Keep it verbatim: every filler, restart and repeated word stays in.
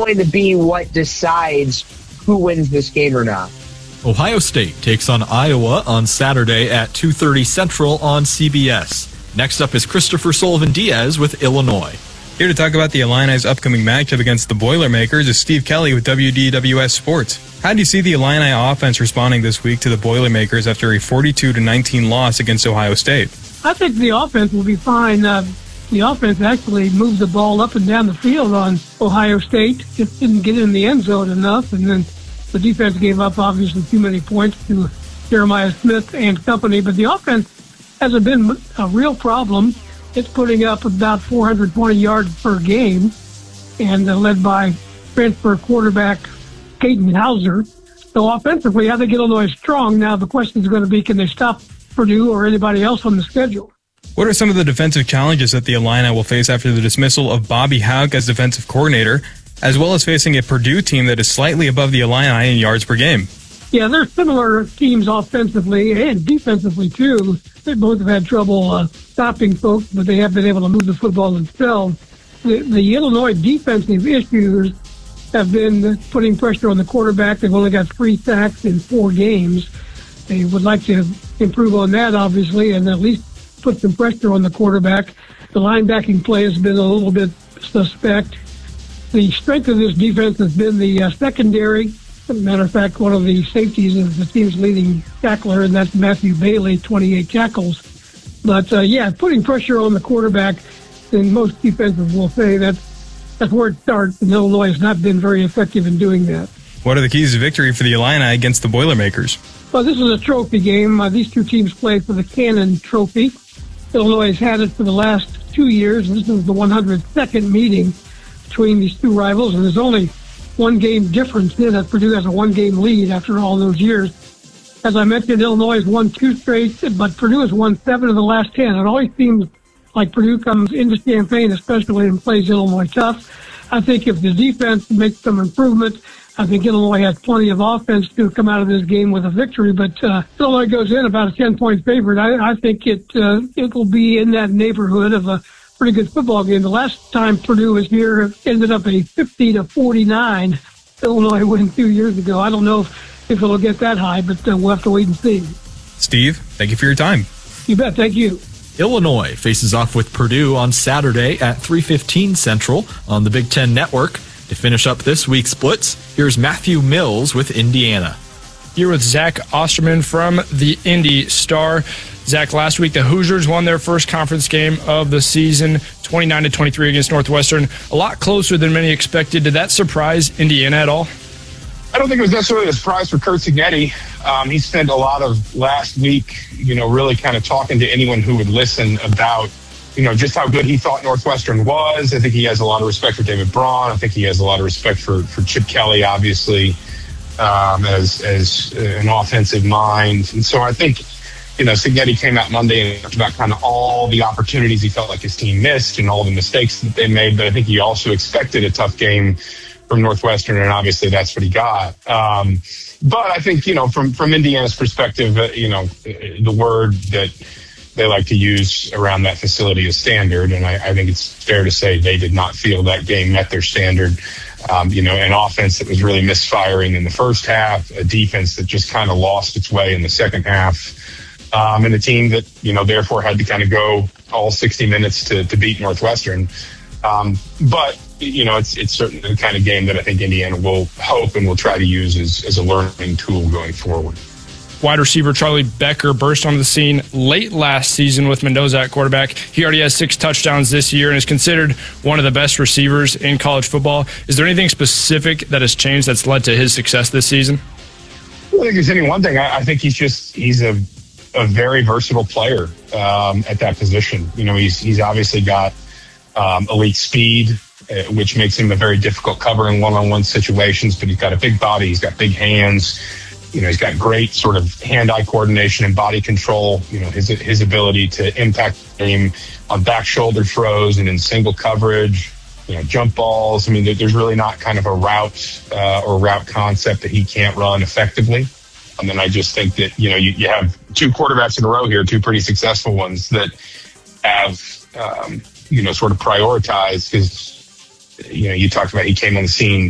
going to be what decides who wins this game or not. Ohio State takes on Iowa on Saturday at two thirty Central on C B S. Next up is Christopher Sullivan-Diaz with Illinois. Here to talk about the Illini's upcoming matchup against the Boilermakers is Steve Kelly with W D W S Sports. How do you see the Illini offense responding this week to the Boilermakers after a forty-two to nineteen loss against Ohio State? I think the offense will be fine. Uh, the offense actually moved the ball up and down the field on Ohio State. Just didn't get in the end zone enough, and then the defense gave up, obviously, too many points to Jeremiah Smith and company. But the offense hasn't been a real problem. It's putting up about four hundred twenty yards per game, and uh, led by transfer quarterback Caden Hauser. So offensively, I think Illinois is strong. Now the question is going to be, can they stop Purdue or anybody else on the schedule? What are some of the defensive challenges that the Illini will face after the dismissal of Bobby Hauck as defensive coordinator, as well as facing a Purdue team that is slightly above the Illini in yards per game? Yeah, they're similar teams offensively and defensively, too. They both have had trouble uh, stopping folks, but they have been able to move the football themselves. The, the Illinois defensive issues have been putting pressure on the quarterback. They've only got three sacks in four games. They would like to improve on that, obviously, and at least put some pressure on the quarterback. The linebacking play has been a little bit suspect. The strength of this defense has been the uh, secondary. As a matter of fact, one of the safeties is the team's leading tackler, and that's Matthew Bailey, twenty-eight tackles. But, uh, yeah, putting pressure on the quarterback, and most defenses will say that's, that's where it starts, and Illinois has not been very effective in doing that. What are the keys to victory for the Illini against the Boilermakers? Well, this is a trophy game. Uh, these two teams play for the Cannon Trophy. Illinois has had it for the last two years, and this is the one hundred second meeting between these two rivals, and there's only one game difference in it. Purdue has a one-game lead after all those years. As I mentioned, Illinois has won two straight, but Purdue has won seven of the last ten. It always seems like Purdue comes into Champaign, especially, and plays Illinois tough. I think if the defense makes some improvement, I think Illinois has plenty of offense to come out of this game with a victory. But uh, Illinois goes in about a ten-point favorite. I, I think it uh, it will be in that neighborhood of a pretty good football game. The last time Purdue was here, it ended up a fifty to forty-nine Illinois win two years ago. I don't know if, if it'll get that high, but uh, we'll have to wait and see. Steve, thank you for your time. You bet. Thank you. Illinois faces off with Purdue on Saturday at three fifteen Central on the Big Ten Network. To finish up this week's splits, here's Matthew Mills with Indiana. Here with Zach Osterman from the Indy Star. Zach, last week the Hoosiers won their first conference game of the season, twenty-nine to twenty-three against Northwestern. A lot closer than many expected. Did that surprise Indiana at all? I don't think it was necessarily a surprise for Curt Cignetti. Um, he spent a lot of last week, you know, really kind of talking to anyone who would listen about, you know, just how good he thought Northwestern was. I think he has a lot of respect for David Braun. I think he has a lot of respect for, for Chip Kelly, obviously, um, as as an offensive mind. And so I think, you know, Cignetti came out Monday and talked about kind of all the opportunities he felt like his team missed and all the mistakes that they made. But I think he also expected a tough game from Northwestern, and obviously that's what he got. Um, but I think, you know, from, from Indiana's perspective, uh, you know, the word that they like to use around that facility is standard. And I, I think it's fair to say they did not feel that game met their standard. Um, you know, an offense that was really misfiring in the first half, a defense that just kind of lost its way in the second half, um, and a team that, you know, therefore had to kind of go all sixty minutes to, to beat Northwestern. Um, but, you know, it's it's certainly the kind of game that I think Indiana will hope and will try to use as, as a learning tool going forward. Wide receiver Charlie Becker burst onto the scene late last season with Mendoza at quarterback. He already has six touchdowns this year and is considered one of the best receivers in college football. Is there anything specific that has changed that's led to his success this season? I don't think there's any one thing. I, I think he's just he's a a very versatile player um, at that position. You know, he's he's obviously got um, elite speed, uh, which makes him a very difficult cover in one-on-one situations. But he's got a big body. He's got big hands. You know, he's got great sort of hand-eye coordination and body control. You know, his his ability to impact the game on back shoulder throws and in single coverage. You know, jump balls. I mean, there, there's really not kind of a route uh, or route concept that he can't run effectively. And then I just think that, you know, you, you have two quarterbacks in a row here, two pretty successful ones that have, um, you know, sort of prioritized his, you know, you talked about he came on the scene